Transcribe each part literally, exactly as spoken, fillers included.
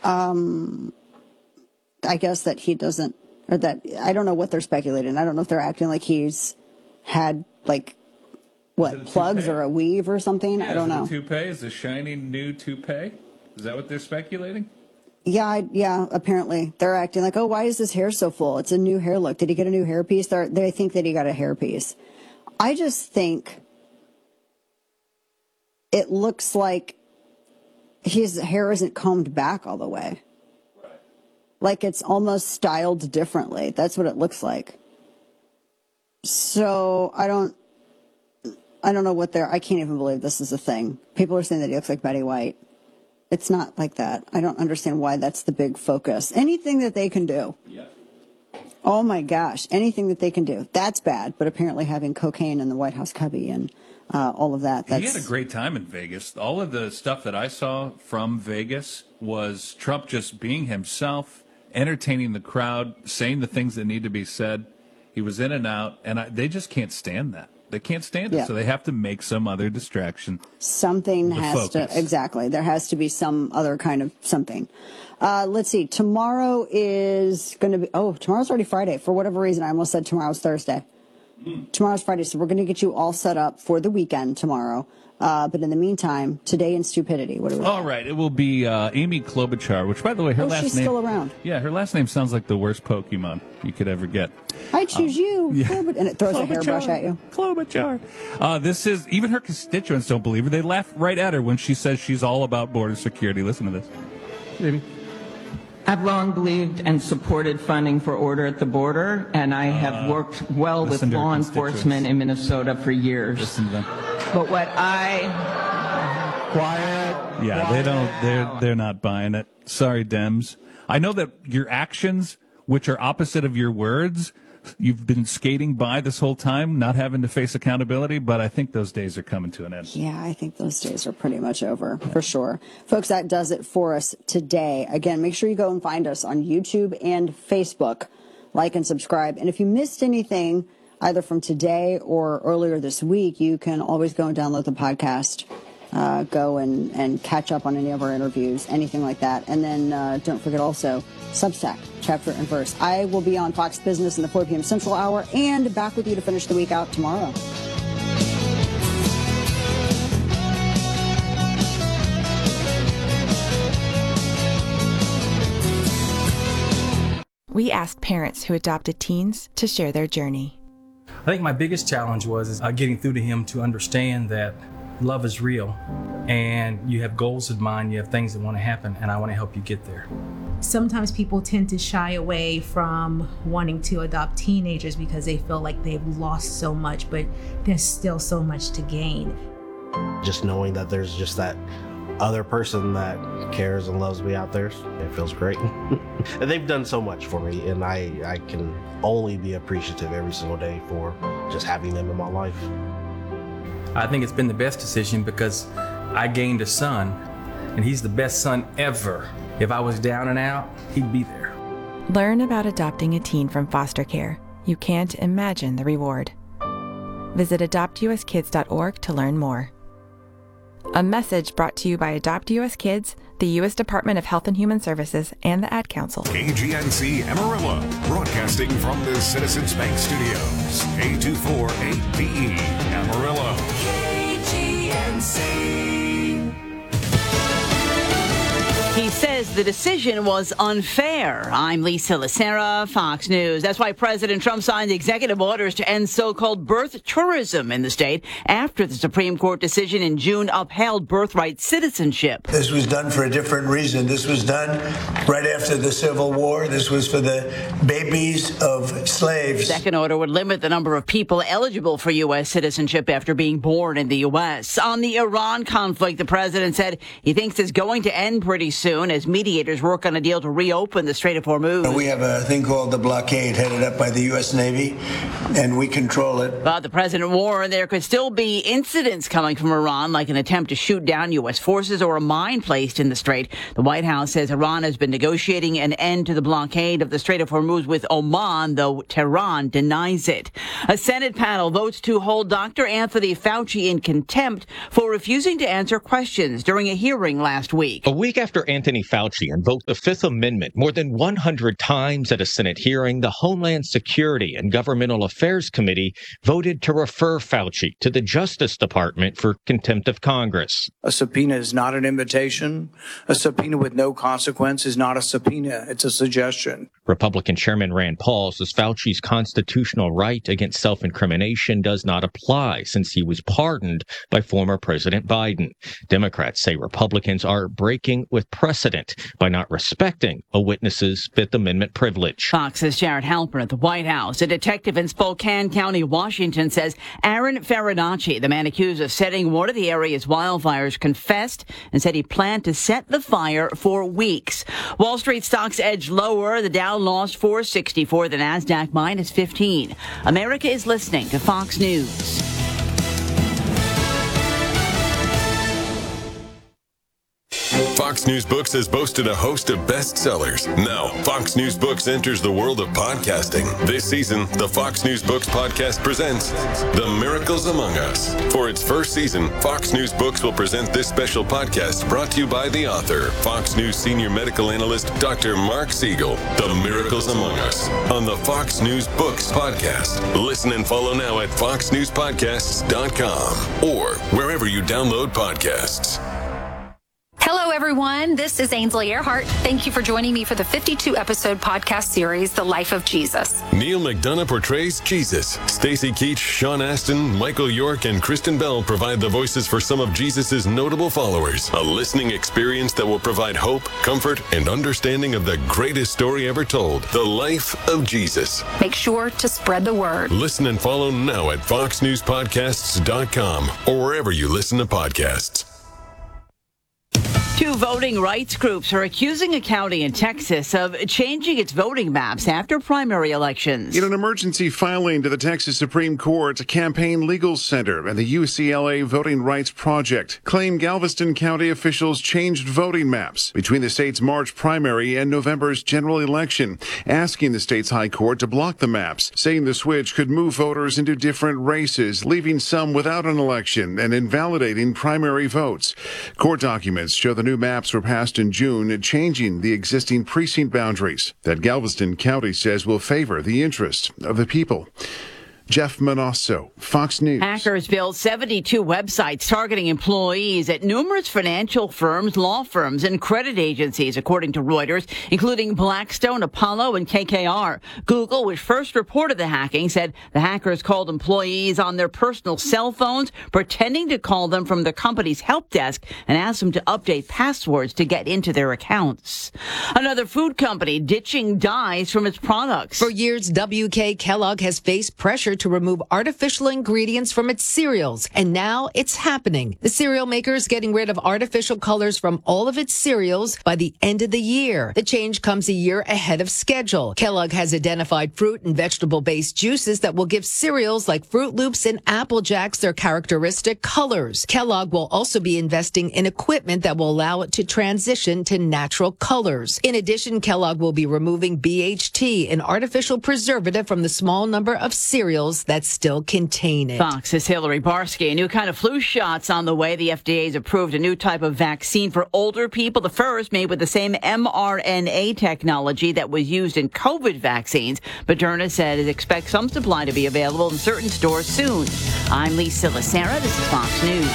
Um, I guess that he doesn't, or that, I don't know what they're speculating. I don't know if they're acting like he's had, like, what, plugs toupee? or a weave or something? Yeah, I don't is it know. a toupee? Is a shiny new toupee? Is that what they're speculating? Yeah, I, yeah, apparently. They're acting like, oh, why is his hair so full? It's a new hair look. Did he get a new hairpiece? They're, they think that he got a hairpiece. I just think it looks like his hair isn't combed back all the way. Right. Like it's almost styled differently. That's what it looks like. So I don't, I don't know what they're, I can't even believe this is a thing. People are saying that he looks like Betty White. It's not like that. I don't understand why that's the big focus. Anything that they can do. Yeah. Oh my gosh, anything that they can do. That's bad. But apparently having cocaine in the White House cubby and uh, all of that. That's... He had a great time in Vegas. All of the stuff that I saw from Vegas was Trump just being himself, entertaining the crowd, saying the things that need to be said. He was in and out, and I, they just can't stand that. They can't stand it, yeah. so they have to make some other distraction. Something has focus. to, exactly. There has to be some other kind of something. Uh, let's see. Tomorrow is going to be, oh, tomorrow's already Friday. For whatever reason, I almost said tomorrow's Thursday. Mm. Tomorrow's Friday, so we're going to get you all set up for the weekend tomorrow. Uh, but in the meantime, today in stupidity, what are we? All right, it will be uh, Amy Klobuchar, which, by the way, her oh, last she's name. still around. Yeah, her last name sounds like the worst Pokemon you could ever get. I choose um, you, yeah. Klobuchar, and it throws Klobuchar, a hairbrush at you. Klobuchar. Uh, this is even her constituents don't believe her. They laugh right at her when she says she's all about border security. Listen to this, Amy. I've long believed and supported funding for order at the border, and I have uh, worked well with law enforcement in Minnesota for years. Listen to them. But what I quiet. Yeah, quiet. they don't. They're they're not buying it. Sorry, Dems. I know that your actions, which are opposite of your words, you've been skating by this whole time, not having to face accountability, but I think those days are coming to an end. Yeah, I think those days are pretty much over, yeah. for sure. Folks, that does it for us today. Again, make sure you go and find us on YouTube and Facebook. Like and subscribe. And if you missed anything, either from today or earlier this week, you can always go and download the podcast. Uh, go and, and catch up on any of our interviews, anything like that. And then uh, don't forget also Substack, Chapter and Verse. I will be on Fox Business in the four p.m. Central Hour and back with you to finish the week out tomorrow. We asked parents who adopted teens to share their journey. I think my biggest challenge was uh, getting through to him to understand that love is real, and you have goals in mind, you have things that want to happen, and I want to help you get there. Sometimes people tend to shy away from wanting to adopt teenagers because they feel like they've lost so much, but there's still so much to gain. Just knowing that there's just that other person that cares and loves me out there, it feels great. And they've done so much for me, and I, I can only be appreciative every single day for just having them in my life. I think it's been the best decision because I gained a son, and he's the best son ever. If I was down and out, he'd be there. Learn about adopting a teen from foster care. You can't imagine the reward. Visit adopt u s kids dot org to learn more. A message brought to you by Adopt U S Kids, the U S Department of Health and Human Services, and the Ad Council. K G N C Amarillo, broadcasting from the Citizens Bank Studios. A two four eight B E, Amarillo. K G N C. He says the decision was unfair. I'm Lisa Lacera, Fox News. That's why President Trump signed executive orders to end so-called birth tourism in the state after the Supreme Court decision in June upheld birthright citizenship. This was done for a different reason. This was done right after the Civil War. This was for the babies of slaves. The second order would limit the number of people eligible for U S citizenship after being born in the U S. On the Iran conflict, the president said he thinks it's going to end pretty soon. Soon as mediators work on a deal to reopen the Strait of Hormuz. We have a thing called the blockade headed up by the U S Navy, and we control it. But the president warned there could still be incidents coming from Iran, like an attempt to shoot down U S forces or a mine placed in the strait. The White House says Iran has been negotiating an end to the blockade of the Strait of Hormuz with Oman, though Tehran denies it. A Senate panel votes to hold Doctor Anthony Fauci in contempt for refusing to answer questions during a hearing last week. A week after Anthony Fauci invoked the Fifth Amendment more than one hundred times at a Senate hearing, the Homeland Security and Governmental Affairs Committee voted to refer Fauci to the Justice Department for contempt of Congress. A subpoena is not an invitation. A subpoena with no consequence is not a subpoena. It's a suggestion. Republican Chairman Rand Paul says Fauci's constitutional right against self-incrimination does not apply since he was pardoned by former President Biden. Democrats say Republicans are breaking with precedent by not respecting a witness's Fifth Amendment privilege. Fox's Jared Halpern at the White House. A detective in Spokane County, Washington, says Aaron Farinacci, the man accused of setting one of the area's wildfires, confessed and said he planned to set the fire for weeks. Wall Street stocks edged lower. The Dow lost four sixty-four, the Nasdaq minus fifteen. America is listening to Fox News. Fox News Books has boasted a host of bestsellers. Now, Fox News Books enters the world of podcasting. This season, the Fox News Books podcast presents The Miracles Among Us. For its first season, Fox News Books will present this special podcast brought to you by the author, Fox News senior medical analyst, Doctor Mark Siegel. The Miracles Among Us on the Fox News Books podcast. Listen and follow now at fox news podcasts dot com or wherever you download podcasts. Hello, everyone. This is Ainsley Earhart. Thank you for joining me for the fifty-two episode podcast series, The Life of Jesus. Neil McDonough portrays Jesus. Stacy Keach, Sean Astin, Michael York, and Kristen Bell provide the voices for some of Jesus's notable followers. A listening experience that will provide hope, comfort, and understanding of the greatest story ever told, The Life of Jesus. Make sure to spread the word. Listen and follow now at fox news podcasts dot com or wherever you listen to podcasts. Two voting rights groups are accusing a county in Texas of changing its voting maps after primary elections. In an emergency filing to the Texas Supreme Court, a Campaign Legal Center and the U C L A Voting Rights Project claim Galveston County officials changed voting maps between the state's March primary and November's general election, asking the state's high court to block the maps, saying the switch could move voters into different races, leaving some without an election and invalidating primary votes. Court documents show the new maps were passed in June, changing the existing precinct boundaries that Galveston County says will favor the interests of the people. Jeff Manasso, Fox News. Hackers built seventy-two websites targeting employees at numerous financial firms, law firms, and credit agencies, according to Reuters, including Blackstone, Apollo, and K K R. Google, which first reported the hacking, said the hackers called employees on their personal cell phones, pretending to call them from the company's help desk and asked them to update passwords to get into their accounts. Another food company ditching dyes from its products. For years, W K Kellogg has faced pressure to remove artificial ingredients from its cereals, and now it's happening. The cereal maker is getting rid of artificial colors from all of its cereals by the end of the year. The change comes a year ahead of schedule. Kellogg has identified fruit and vegetable-based juices that will give cereals like Fruit Loops and Apple Jacks their characteristic colors. Kellogg will also be investing in equipment that will allow it to transition to natural colors. In addition, Kellogg will be removing B H T, an artificial preservative, from the small number of cereals that still contain it. Fox's Hillary Barsky. A new kind of flu shot's on the way. The F D A has approved a new type of vaccine for older people. The first made with the same mRNA technology that was used in COVID vaccines. Moderna said it expects some supply to be available in certain stores soon. I'm Lisa Lacera. This is Fox News.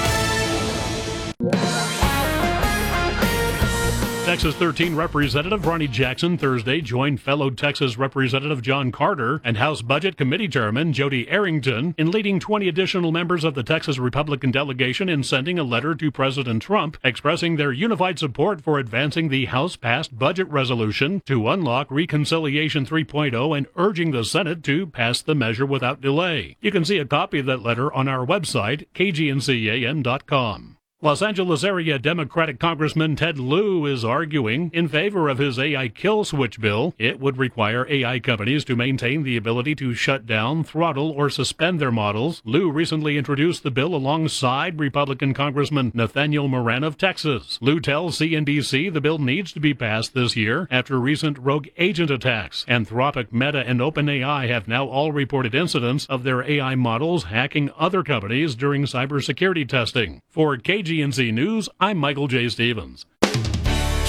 Texas thirteen Representative Ronnie Jackson Thursday joined fellow Texas Representative John Carter and House Budget Committee Chairman Jody Arrington in leading twenty additional members of the Texas Republican delegation in sending a letter to President Trump expressing their unified support for advancing the House-passed budget resolution to unlock Reconciliation three point oh and urging the Senate to pass the measure without delay. You can see a copy of that letter on our website, K G N C A M dot com. Los Angeles area Democratic Congressman Ted Lieu is arguing in favor of his A I kill switch bill. It would require A I companies to maintain the ability to shut down, throttle, or suspend their models. Lieu recently introduced the bill alongside Republican Congressman Nathaniel Moran of Texas. Lieu tells C N B C the bill needs to be passed this year after recent rogue agent attacks. Anthropic, Meta, and OpenAI have now all reported incidents of their A I models hacking other companies during cybersecurity testing. For K G N C News, I'm Michael J. Stevens.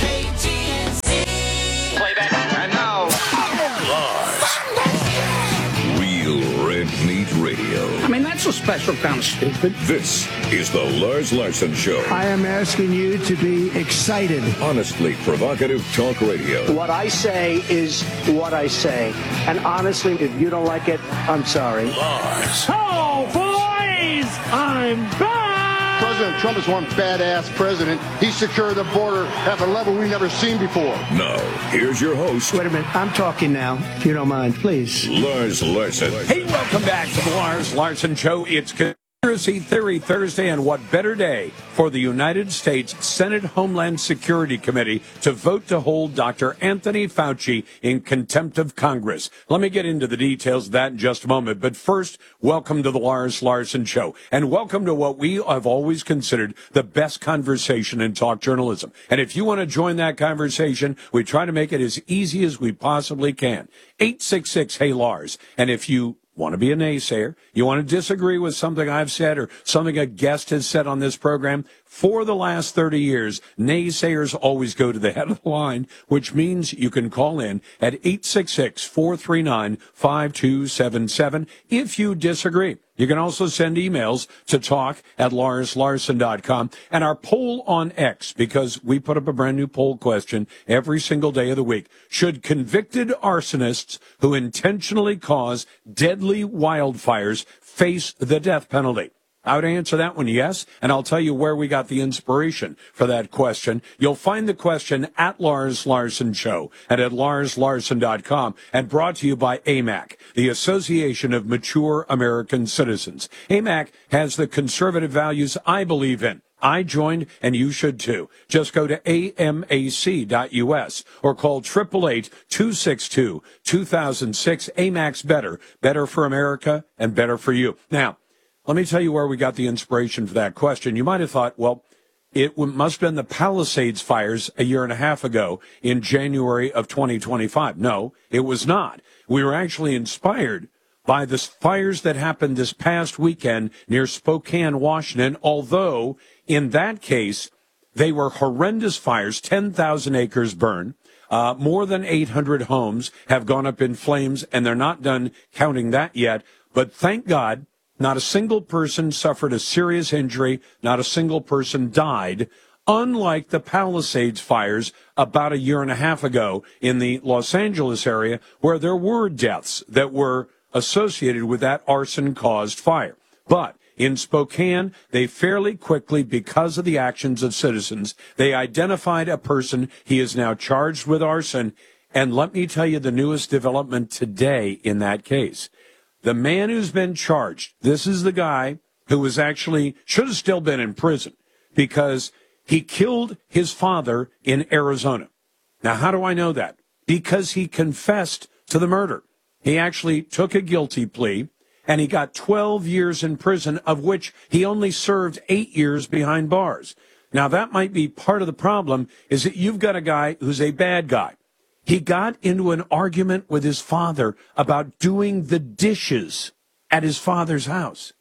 special kind of stupid. This is the Lars Larson Show. I am asking you to be excited. Honestly provocative talk radio. What I say is what I say. And honestly, if you don't like it, I'm sorry. Lars. Oh, boys! I'm back! President Trump is one badass president. He secured the border at a level we've never seen before. Now, here's your host. Wait a minute. I'm talking now, if you don't mind, please. Lars Larson. Hey, welcome back to the Lars Larson Show. It's Conspiracy Theory Thursday, and what better day for the United States Senate Homeland Security Committee to vote to hold Doctor Anthony Fauci in contempt of Congress. Let me get into the details of that in just a moment. But first, welcome to the Lars Larson Show, and welcome to what we have always considered the best conversation in talk journalism. And if you want to join that conversation, we try to make it as easy as we possibly can. eight six six, hey Lars. And if you want to be a naysayer, you want to disagree with something I've said or something a guest has said on this program, for the last thirty years, naysayers always go to the head of the line, which means you can call in at eight six six, four three nine, five two seven seven if you disagree. You can also send emails to talk at lars larson dot com. And our poll on X, because we put up a brand new poll question every single day of the week. Should convicted arsonists who intentionally cause deadly wildfires face the death penalty? I would answer that one yes, and I'll tell you where we got the inspiration for that question. You'll find the question at Lars Larson Show and at lars larson dot com, and brought to you by A M A C, the Association of Mature American Citizens. A M A C has the conservative values I believe in. I joined, and you should too. Just go to A M A C dot U S or call eight eight eight, two six two, two thousand six. A M A C's better. Better for America and better for you. Now, let me tell you where we got the inspiration for that question. You might have thought, well, it must have been the Palisades fires a year and a half ago in January of twenty twenty-five. No, it was not. We were actually inspired by the fires that happened this past weekend near Spokane, Washington, although in that case, they were horrendous fires, ten thousand acres burned. Uh, more than eight hundred homes have gone up in flames, and they're not done counting that yet. But thank God, not a single person suffered a serious injury. Not a single person died, unlike the Palisades fires about a year and a half ago in the Los Angeles area, where there were deaths that were associated with that arson-caused fire. But in Spokane, they fairly quickly, because of the actions of citizens, they identified a person. He is now charged with arson. And let me tell you the newest development today in that case. The man who's been charged, this is the guy who was actually, should have still been in prison because he killed his father in Arizona. Now, how do I know that? Because he confessed to the murder. He actually took a guilty plea, and he got twelve years in prison, of which he only served eight years behind bars. Now, that might be part of the problem, is that you've got a guy who's a bad guy. He got into an argument with his father about doing the dishes at his father's house.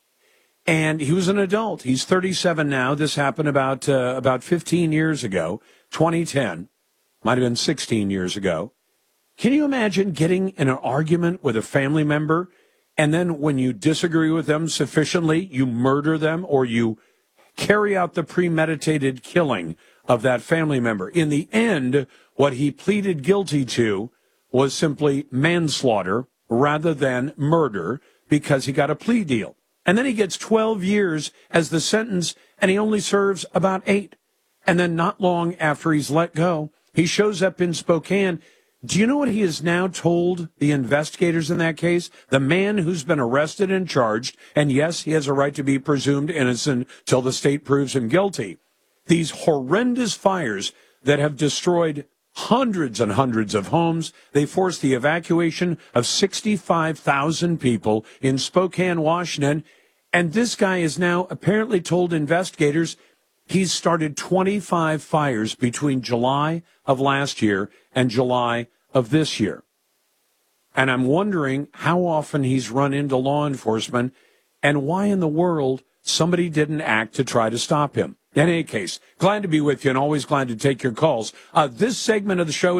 And he was an adult. He's thirty-seven now. This happened about uh, about fifteen years ago, twenty ten. Might have been sixteen years ago. Can you imagine getting in an argument with a family member, and then when you disagree with them sufficiently, you murder them or you carry out the premeditated killing of that family member? In the end, what he pleaded guilty to was simply manslaughter rather than murder because he got a plea deal. And then he gets twelve years as the sentence, and he only serves about eight. And then not long after he's let go, he shows up in Spokane. Do you know what he has now told the investigators in that case? The man who's been arrested and charged, and yes, he has a right to be presumed innocent till the state proves him guilty. These horrendous fires that have destroyed hundreds and hundreds of homes. They forced the evacuation of sixty-five thousand people in Spokane, Washington. And this guy is now apparently told investigators he's started twenty-five fires between July of last year and July of this year. And I'm wondering how often he's run into law enforcement and why in the world somebody didn't act to try to stop him. In any case, glad to be with you and always glad to take your calls. Uh, this segment of the show